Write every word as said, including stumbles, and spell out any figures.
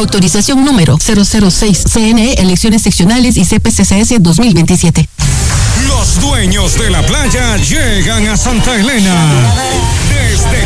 Autorización número cero cero seis. C N E, elecciones seccionales y C P C C S dos mil veintisiete. Los dueños de la playa llegan a Santa Elena. Desde